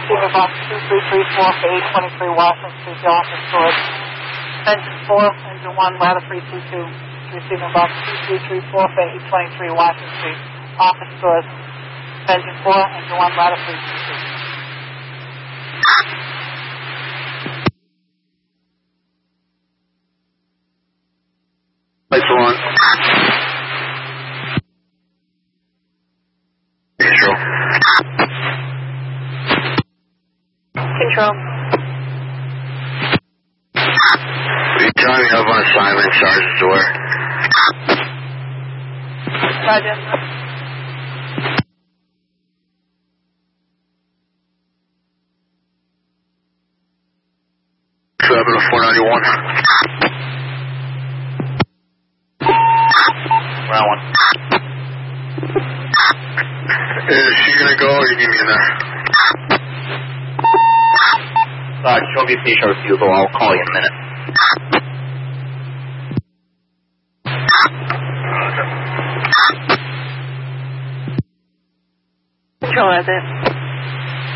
Receiver box 2334 for 823 Washington Street, the office stores. Engine 4, engine 1, ladder 322. Receiver box 2334 for 823 Washington Street, office stores. Engine 4, engine 1, ladder 322. Lights are on. Control. Control. You tell me up on assignment, Sergeant Door. Roger. Seven to 491. Round one. Is she gonna go or you need me in there? Show me a patient refusal. I'll call you in a minute. Control, that's it.